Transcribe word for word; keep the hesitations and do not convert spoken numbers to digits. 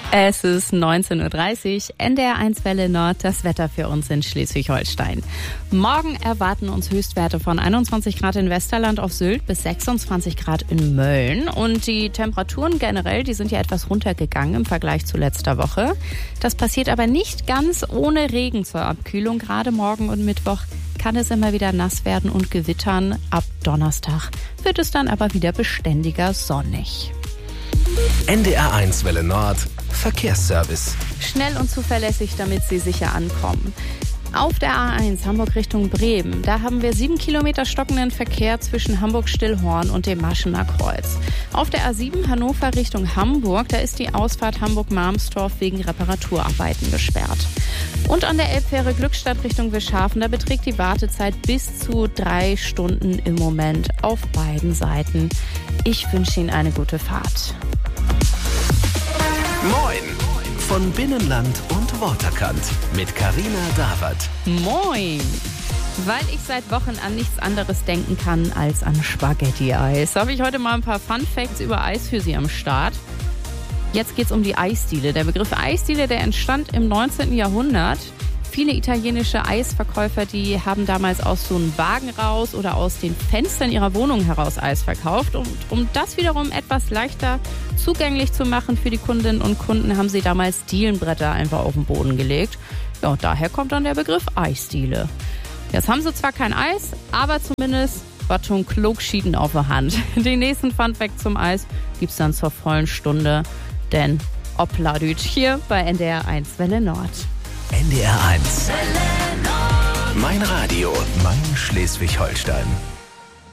Es ist neunzehn Uhr dreißig, N D R eins Welle Nord, das Wetter für uns in Schleswig-Holstein. Morgen erwarten uns Höchstwerte von einundzwanzig Grad in Westerland auf Sylt bis sechsundzwanzig Grad in Mölln. Und die Temperaturen generell, die sind ja etwas runtergegangen im Vergleich zu letzter Woche. Das passiert aber nicht ganz ohne Regen zur Abkühlung. Gerade morgen und Mittwoch kann es immer wieder nass werden und gewittern. Ab Donnerstag wird es dann aber wieder beständiger sonnig. N D R eins Welle Nord Verkehrsservice. Schnell und zuverlässig, damit Sie sicher ankommen. Auf der A eins Hamburg Richtung Bremen, da haben wir sieben Kilometer stockenden Verkehr zwischen Hamburg-Stillhorn und dem Maschener Kreuz. Auf der A sieben Hannover Richtung Hamburg, da ist die Ausfahrt Hamburg-Marmstorf wegen Reparaturarbeiten gesperrt. Und an der Elbfähre Glückstadt Richtung Wischhafen, da beträgt die Wartezeit bis zu drei Stunden im Moment auf beiden Seiten. Ich wünsche Ihnen eine gute Fahrt. Moin von Binnenland und Waterkant mit Carina Dawert. Moin! Weil ich seit Wochen an nichts anderes denken kann als an Spaghetti-Eis, habe ich heute mal ein paar Fun-Facts über Eis für Sie am Start. Jetzt geht's um die Eisdiele. Der Begriff Eisdiele, der entstand im neunzehnten Jahrhundert. Viele italienische Eisverkäufer, die haben damals aus so einem Wagen raus oder aus den Fenstern ihrer Wohnung heraus Eis verkauft. Und um das wiederum etwas leichter zugänglich zu machen für die Kundinnen und Kunden, haben sie damals Dielenbretter einfach auf den Boden gelegt. Ja, und daher kommt dann der Begriff Eisdiele. Jetzt haben sie zwar kein Eis, aber zumindest was schon Klogschieden auf der Hand. Den nächsten Funfact zum Eis gibt's dann zur vollen Stunde, denn Opladütsch hier bei N D R eins Welle Nord. N D R eins. Mein Radio, mein Schleswig-Holstein.